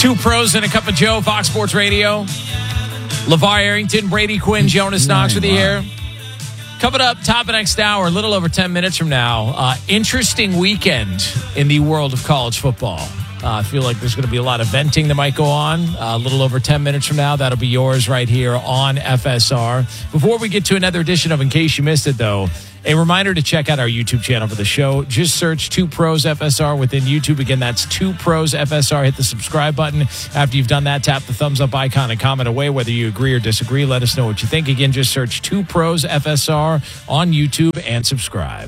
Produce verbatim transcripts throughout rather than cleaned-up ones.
Two pros and a cup of Joe, Fox Sports Radio. LeVar Arrington, Brady Quinn, Jonas Knox with you here. Coming up, top of next hour, a little over ten minutes from now. Uh, interesting weekend in the world of college football. Uh, I feel like there's going to be a lot of venting that might go on. Uh, a little over ten minutes from now, that'll be yours right here on F S R. Before we get to another edition of In Case You Missed It, though, a reminder to check out our YouTube channel for the show. Just search Two Pros F S R within YouTube. Again, that's Two Pros F S R. Hit the subscribe button. After you've done that, tap the thumbs up icon and comment away whether you agree or disagree. Let us know what you think. Again, just search Two Pros F S R on YouTube and subscribe.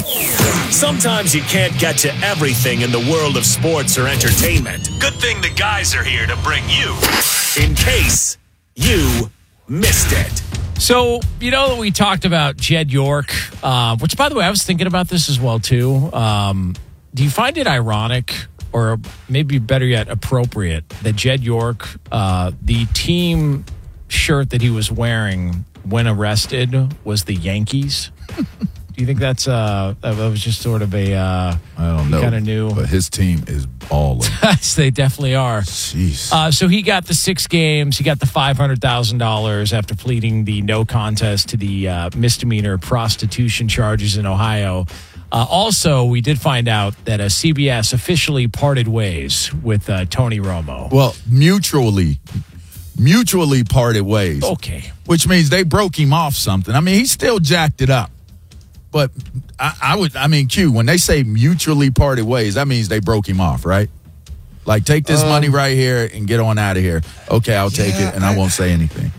Sometimes you can't get to everything in the world of sports or entertainment. Good thing the guys are here to bring you In Case You Missed It. So, you know, we talked about Jed York, uh, which, by the way, I was thinking about this as well, too. Um, do you find it ironic, or maybe better yet, appropriate, that Jed York, uh, the team shirt that he was wearing when arrested was the Yankees? Do you think that's uh, that was just sort of a uh, I don't know, kind of new? But his team is balling. They definitely are. Jeez. Uh, so he got the six games. He got the five hundred thousand dollars after pleading the no contest to the uh, misdemeanor prostitution charges in Ohio. Uh, also, we did find out that uh, C B S officially parted ways with uh, Tony Romo. Well, mutually, mutually parted ways. Okay. Which means they broke him off something. I mean, he still jacked it up. But I, I would, I mean, Q, when they say mutually parted ways, that means they broke him off, right? Like, take this um, money right here and get on out of here. Okay, I'll take yeah, it, and I, I won't say anything.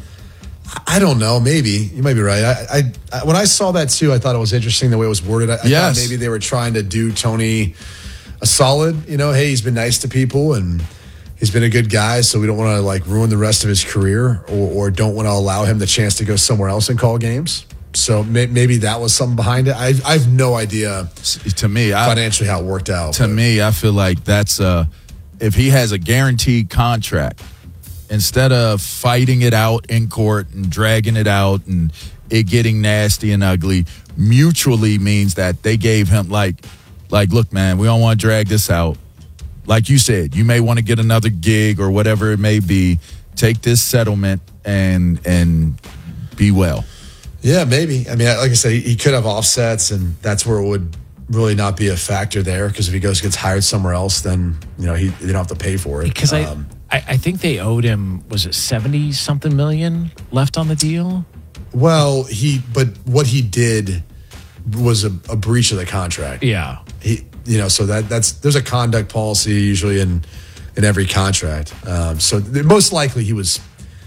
I don't know. Maybe. You might be right. I, I, I when I saw that, too, I thought it was interesting the way it was worded. I, I yes. thought maybe they were trying to do Tony a solid. You know, hey, he's been nice to people, and he's been a good guy, so we don't want to, like, ruin the rest of his career or, or don't want to allow him the chance to go somewhere else and call games. So may, maybe that was something behind it. I, I have no idea. To me, I, financially how it worked out. To but. me, I feel like that's uh, if he has a guaranteed contract, instead of fighting it out in court and dragging it out and it getting nasty and ugly, mutually means that they gave him like, like, look, man, we don't want to drag this out. Like you said, you may want to get another gig or whatever it may be. Take this settlement and and be well. Yeah, maybe. I mean, like I said, he could have offsets, and that's where it would really not be a factor there. Because if he goes gets hired somewhere else, then you know he they don't have to pay for it. Because um, I, I, I think they owed him, was it seventy something million left on the deal? Well, he but what he did was a, a breach of the contract. Yeah, he you know so that that's there's a conduct policy usually in in every contract. Um, so most likely he was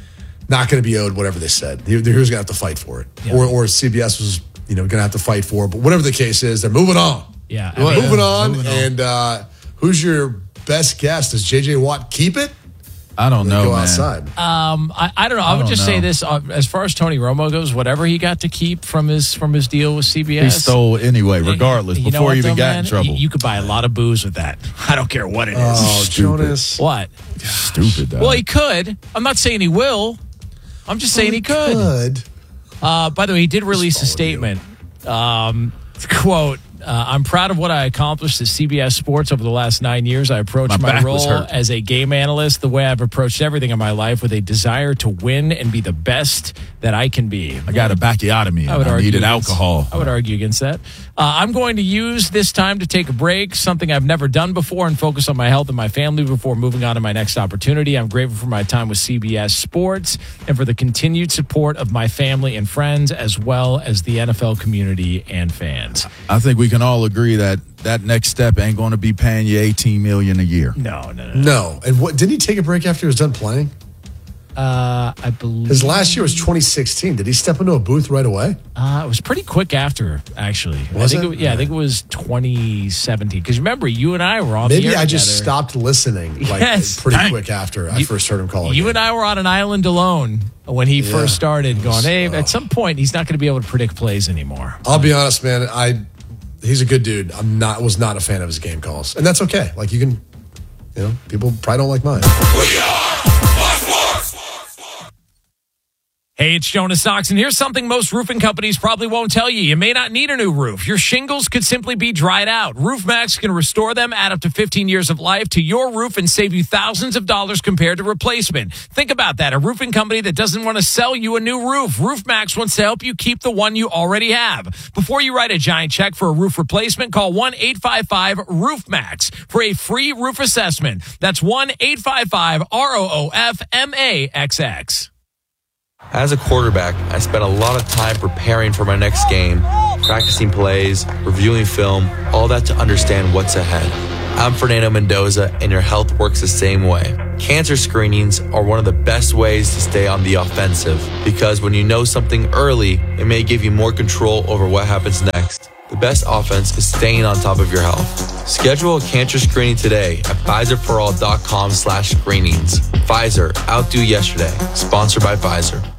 not going to be owed whatever they said. He, he was going to have to fight for it. Yeah. Or or C B S was, you know, going to have to fight for it. But whatever the case is, they're moving on. Yeah. They're I mean, moving on. moving on. And uh, who's your best guess? Does J J Watt keep it? I don't know, go man. outside. Um, I, I don't know. I, I would don't just know. say this: uh, as far as Tony Romo goes, whatever he got to keep from his from his deal with C B S, He stole anyway, regardless, you know before what, he even though, got man? in trouble. You, you could buy a lot of booze with that. I don't care what it is. Oh, Stupid. Jonas. What? Stupid, dog. Well, he could. I'm not saying he will. I'm just saying he could. Could. Uh, by the way, he did release a statement. Um, quote, uh, I'm proud of what I accomplished at C B S Sports over the last nine years. I approached My my, back was role hurt. as a game analyst the way I've approached everything in my life, with a desire to win and be the best that I can be. I got a backiotomy. I would I argue needed against- alcohol. I would argue against that. Uh, I'm going to use this time to take a break, something I've never done before, and focus on my health and my family before moving on to my next opportunity. I'm grateful for my time with C B S Sports and for the continued support of my family and friends, as well as the N F L community and fans. I think we can all agree that that next step ain't going to be paying you eighteen million dollars a year. No, no, no. No. And what didn't he take a break after he was done playing? Uh, I believe His last year was twenty sixteen. Did he step into a booth right away? Uh, it was pretty quick after, actually. Was I think it? it? Yeah, I think it was twenty seventeen. Because remember, you and I were on the Maybe air I just together. stopped listening like Yes. pretty Dang. quick after I You- first heard him call it. You and I were on an island alone when he Yeah. first started, going, hey, Oh. at some point, he's not going to be able to predict plays anymore. I'll be honest, man. I he's a good dude. I'm not was not a fan of his game calls, and that's okay. Like you can, you know, people probably don't like mine. Hey, Hey, it's Jonas Knox, and here's something most roofing companies probably won't tell you. You may not need a new roof. Your shingles could simply be dried out. RoofMax can restore them, add up to fifteen years of life to your roof, and save you thousands of dollars compared to replacement. Think about that. A roofing company that doesn't want to sell you a new roof. RoofMax wants to help you keep the one you already have. Before you write a giant check for a roof replacement, call one eight five five roof max for a free roof assessment. That's one eight five five R O O F M A X X. As a quarterback, I spent a lot of time preparing for my next game, practicing plays, reviewing film, all that to understand what's ahead. I'm Fernando Mendoza, and your health works the same way. Cancer screenings are one of the best ways to stay on the offensive, because when you know something early, it may give you more control over what happens next. The best offense is staying on top of your health. Schedule a cancer screening today at Pfizer For All dot com slash screenings. Pfizer, outdo yesterday. Sponsored by Pfizer.